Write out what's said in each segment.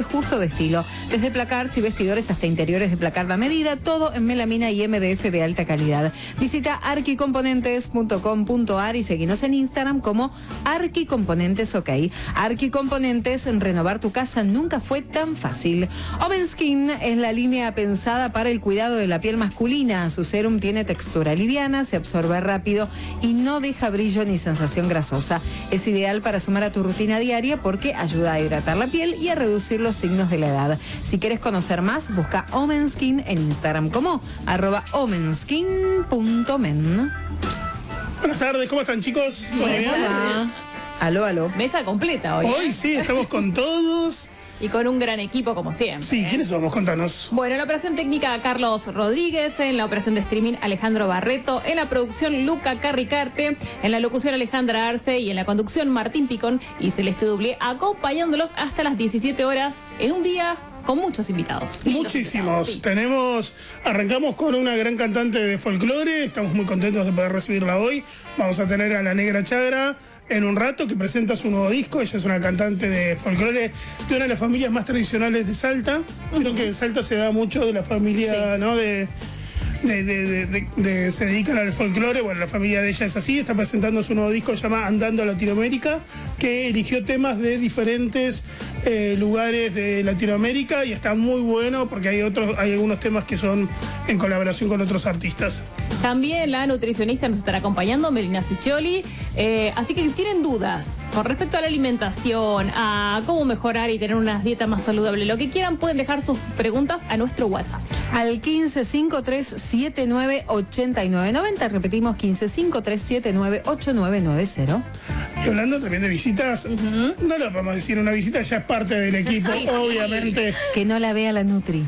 justo de estilo. Desde placards y vestidores hasta interiores de placard a medida, todo en melamina y MDF de alta calidad. Visita arquicomponentes.com.ar y seguinos en Instagram como Arquicomponentes OK. Arquicomponentes, renovar tu casa nunca fue tan fácil. Oven Skin es la línea pensada para el cuidado de la piel masculina. Su serum tiene textura liviana, se absorbe rápido y no deja brillo ni sensación grasosa. Es ideal para sumar a tu rutina diaria porque ayuda a hidratar la piel y a reducir los signos de la edad. Si quieres conocer más, busca Oven Skin en Instagram como @omenskin.men. Buenas tardes, ¿cómo están, chicos? ¿Todo bien? Aló, aló. Mesa completa hoy. Hoy sí, estamos con todos. Y con un gran equipo, como siempre. Sí, ¿quiénes somos? Contanos. Bueno, en la operación técnica, Carlos Rodríguez. En la operación de streaming, Alejandro Barreto. En la producción, Luca Carricarte. En la locución, Alejandra Arce. Y en la conducción, Martín Picón y Celeste Dublé, acompañándolos hasta las 17 horas en un día con muchos invitados. Muchísimos. Sí. Arrancamos con una gran cantante de folclore. Estamos muy contentos de poder recibirla hoy. Vamos a tener a la Negra Chagra en un rato, que presenta su nuevo disco. Ella es una cantante de folclore de una de las familias más tradicionales de Salta. Creo que en Salta se da mucho de la familia, ¿no? Se dedican al folclore. Bueno, la familia de ella es así. Está presentando su nuevo disco, se llama Andando a Latinoamérica, que eligió temas de diferentes lugares de Latinoamérica y está muy bueno porque hay algunos temas que son en colaboración con otros artistas. También la nutricionista nos estará acompañando, Melina Ciccioli. Así que si tienen dudas con respecto a la alimentación, a cómo mejorar y tener una dieta más saludable, lo que quieran, pueden dejar sus preguntas a nuestro WhatsApp. Al 1553798990, repetimos 1553798990. Y hablando también de visitas, no lo podemos decir, una visita ya es parte del equipo, obviamente. Que no la vea la Nutri.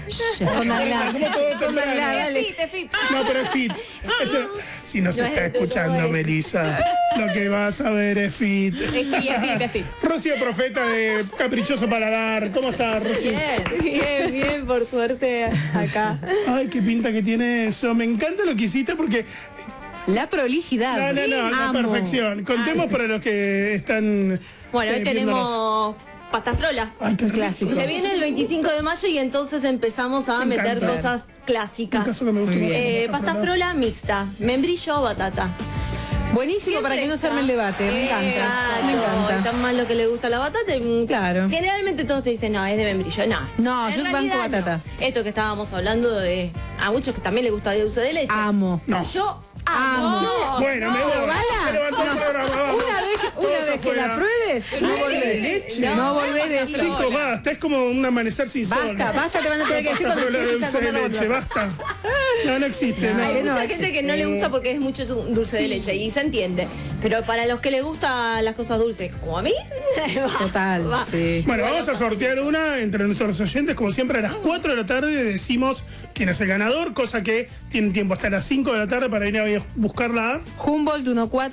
No, pero es fit. Eso, si no se está escuchando, Melissa, lo que vas a ver es fit. Es fit. Rocío Profeta de Caprichoso Paladar. ¿Cómo estás, Rocío? Bien, por suerte acá. Ay, qué pinta que tiene eso. Me encanta lo que hiciste porque... La prolijidad. No, la perfección. Contemos para los que están... Bueno, hoy tenemos pasta frola. Ay, qué clásico. Se viene el 25 de mayo y entonces empezamos a meter cosas clásicas. Un caso que me gusta mucho. Pasta frola mixta, membrillo o batata. Buenísimo. Siempre para que no se arme el debate. Me encanta. Exacto. Me encanta. Tan mal lo que le gusta la batata. Claro. Generalmente todos te dicen, no, es de membrillo. No, En yo banco realidad, batata. no. Esto que estábamos hablando de... A muchos que también les gusta de dulce de leche. Amo. No. Yo amo. Bueno, me voy. Se levantó el programa. Vamos. Una vez que afuera. la pruebes, no volvés. No volvés de eso. Chicos, basta. Es como un amanecer sin sol. Basta, te van a tener que decir Pasta cuando frola de empieces a dulce de comer leche, basta. No existe. No. Hay no mucha gente que no le gusta porque es mucho dulce de leche y se entiende. Pero para los que les gustan las cosas dulces, como a mí, Total, va. sí. Bueno, vamos a sortear una entre nuestros oyentes. Como siempre, a las 4 de la tarde decimos quién es el ganador, cosa que tienen tiempo hasta las 5 de la tarde para ir a buscarla. Humboldt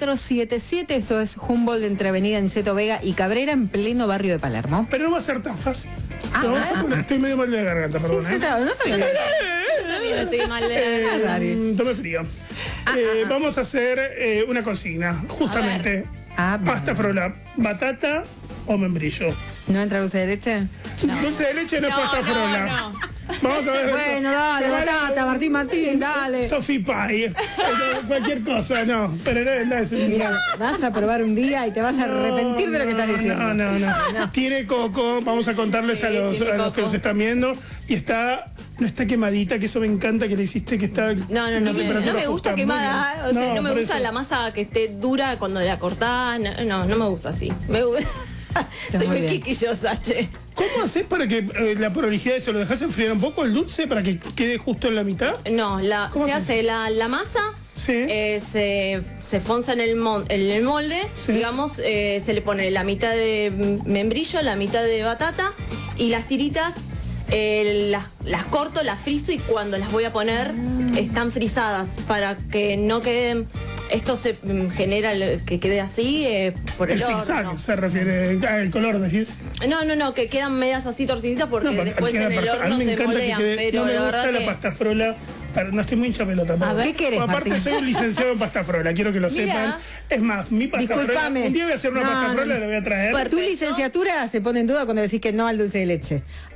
1477, esto es Humboldt entre Avenida Niceto Vega y Cabrera, en pleno barrio de Palermo. Pero no va a ser tan fácil. Estoy medio mal de la garganta, perdón. Sí, no está bien. Yo también estoy mal de la Tome frío. Vamos a hacer una consigna, justamente. Pasta frola, batata o membrillo. ¿No entra dulce de leche? Dulce de leche no es pasta frola. No. Vamos a ver. Bueno, dale, batata, Martín, dale. Toffee pie. Cualquier cosa, no. Pero no es Mira, vas a probar un día y te vas a arrepentir de lo que estás diciendo. No. Tiene coco, vamos a contarles a los que nos están viendo. Y no está quemadita, que eso me encanta que le hiciste, que está... No me gusta quemada, o sea, no me gusta la masa que esté dura cuando la cortás, no me gusta así. Me gusta. Soy muy quisquillosa, che. ¿Cómo haces para que la prolijidad de eso lo dejas enfriar un poco el dulce para que quede justo en la mitad? No, se hace la masa. Sí. Se fonza en el molde, sí. Digamos, se le pone la mitad de membrillo, la mitad de batata y las tiritas las corto, las frizo y cuando las voy a poner están frisadas para que no queden... Esto se genera que quede así por el horno. Zigzag se refiere al color, decís. No, que quedan medias así torciditas porque después en el horno se moldean. Pero no me la gusta verdad la pasta frola. No estoy muy hincha pelota. A ver, ¿qué querés, aparte Martín? soy un licenciado en pasta frola, quiero que lo sepan. Es más, mi pasta frola, un día voy a hacer una pasta frola, la voy a traer. Tu licenciatura se pone en duda cuando decís que no al dulce de leche.